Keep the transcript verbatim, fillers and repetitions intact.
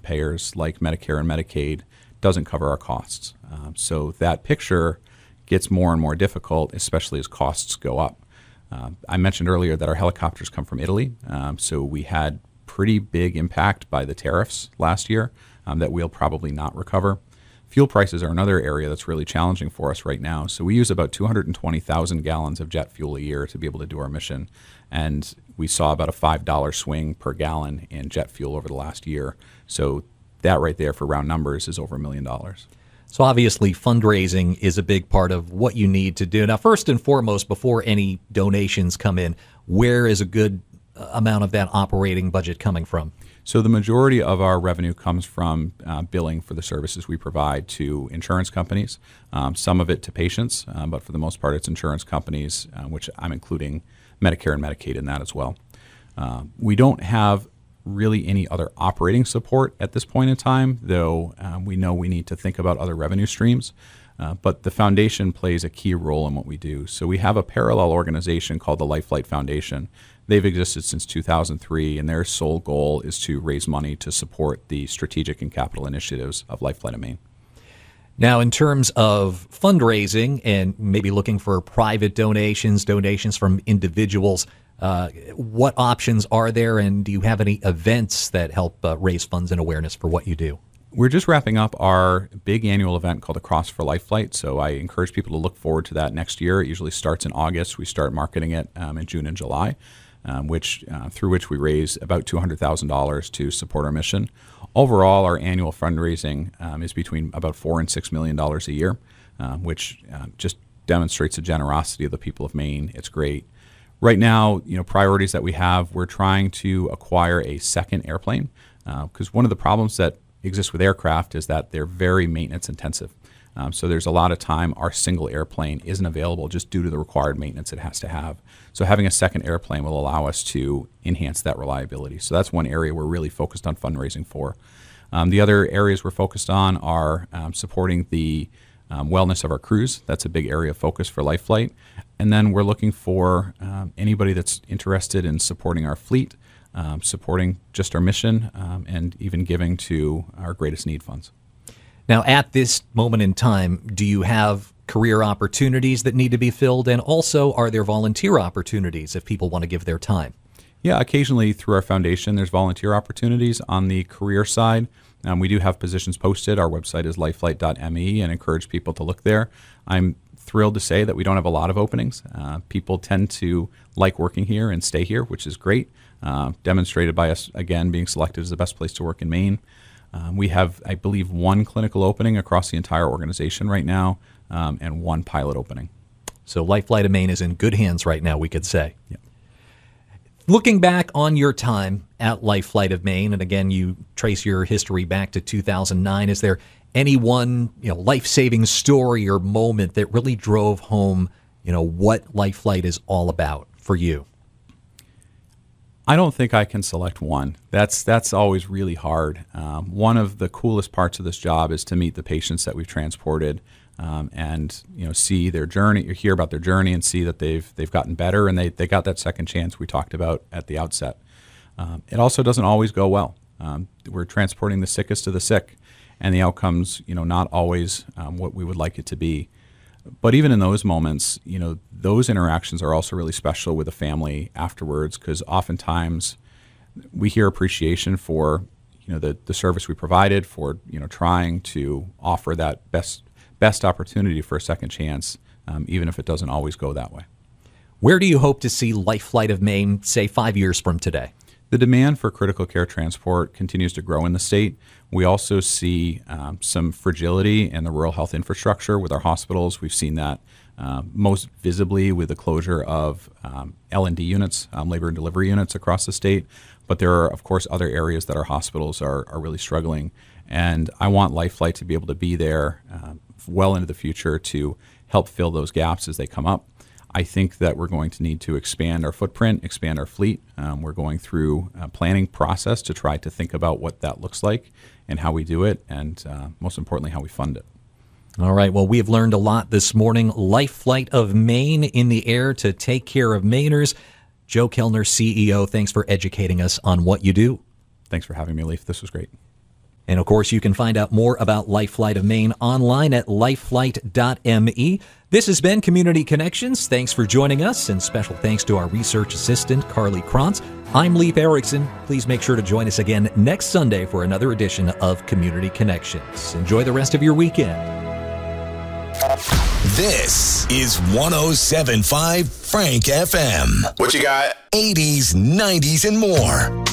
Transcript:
payers like Medicare and Medicaid doesn't cover our costs. Um, so that picture gets more and more difficult, especially as costs go up. Uh, I mentioned earlier that our helicopters come from Italy, um, so we had pretty big impact by the tariffs last year um, that we'll probably not recover. Fuel prices are another area that's really challenging for us right now. So we use about two hundred twenty thousand gallons of jet fuel a year to be able to do our mission. And we saw about a five dollars swing per gallon in jet fuel over the last year. So that right there for round numbers is over a million dollars. So obviously fundraising is a big part of what you need to do. Now, first and foremost, before any donations come in, where is a good amount of that operating budget coming from? So the majority of our revenue comes from uh, billing for the services we provide to insurance companies, um, some of it to patients, um, but for the most part it's insurance companies, uh, which I'm including Medicare and Medicaid in that as well. Uh, we don't have really any other operating support at this point in time, though um, we know we need to think about other revenue streams. Uh, but the foundation plays a key role in what we do. So we have a parallel organization called the LifeFlight Foundation. They've existed since two thousand three, and their sole goal is to raise money to support the strategic and capital initiatives of LifeFlight of Maine. Now, in terms of fundraising and maybe looking for private donations, donations from individuals, uh, what options are there, and do you have any events that help uh, raise funds and awareness for what you do? We're just wrapping up our big annual event called the Cross for Life Flight, so I encourage people to look forward to that next year. It usually starts in August. We start marketing it um, in June and July, um, which uh, through which we raise about two hundred thousand dollars to support our mission. Overall, our annual fundraising um, is between about four and six million dollars a year, um, which uh, just demonstrates the generosity of the people of Maine. It's great. Right now, you know, priorities that we have, we're trying to acquire a second airplane because uh, one of the problems that exists with aircraft is that they're very maintenance intensive. Um, so there's a lot of time our single airplane isn't available just due to the required maintenance it has to have. So having a second airplane will allow us to enhance that reliability. So that's one area we're really focused on fundraising for. Um, the other areas we're focused on are um, supporting the um, wellness of our crews. That's a big area of focus for LifeFlight. And then we're looking for um, anybody that's interested in supporting our fleet, Um, supporting just our mission, um, and even giving to our greatest need funds. Now, at this moment in time, do you have career opportunities that need to be filled? And also, are there volunteer opportunities if people want to give their time? Yeah, occasionally through our foundation, there's volunteer opportunities. On the career side, um, we do have positions posted. Our website is lifeflight dot m e and encourage people to look there. I'm thrilled to say that we don't have a lot of openings. Uh, people tend to like working here and stay here, which is great. Uh, demonstrated by us, again, being selected as the best place to work in Maine. Um, we have, I believe, one clinical opening across the entire organization right now, um, and one pilot opening. So LifeFlight of Maine is in good hands right now, we could say. Yeah. Looking back on your time at LifeFlight of Maine, and again, you trace your history back to two thousand nine, is there any one, you know, life-saving story or moment that really drove home, you know, what LifeFlight is all about for you? I don't think I can select one. That's that's always really hard. Um, one of the coolest parts of this job is to meet the patients that we've transported, um, and you know, see their journey, or hear about their journey, and see that they've they've gotten better and they they got that second chance we talked about at the outset. Um, it also doesn't always go well. Um, we're transporting the sickest of the sick, and the outcomes, you know, not always um, what we would like it to be. But even in those moments, you know, those interactions are also really special with the family afterwards, because oftentimes we hear appreciation for, you know, the, the service we provided, for, you know, trying to offer that best best opportunity for a second chance, um, even if it doesn't always go that way. Where do you hope to see LifeFlight of Maine, say, five years from today? The demand for critical care transport continues to grow in the state. We also see um, some fragility in the rural health infrastructure with our hospitals. We've seen that uh, most visibly with the closure of um, L and D units, um, labor and delivery units across the state. But there are, of course, other areas that our hospitals are, are really struggling. And I want LifeFlight to be able to be there uh, well into the future to help fill those gaps as they come up. I think that we're going to need to expand our footprint, expand our fleet. Um, we're going through a planning process to try to think about what that looks like and how we do it, and uh, most importantly, how we fund it. All right. Well, we have learned a lot this morning. LifeFlight of Maine in the air to take care of Mainers. Joe Kellner, C E O, thanks for educating us on what you do. Thanks for having me, Leif. This was great. And, of course, you can find out more about Life Flight of Maine online at life flight dot m e. This has been Community Connections. Thanks for joining us, and special thanks to our research assistant, Carly Krantz. I'm Leif Erickson. Please make sure to join us again next Sunday for another edition of Community Connections. Enjoy the rest of your weekend. This is one oh seven point five Frank F M. What you got? eighties, nineties, and more.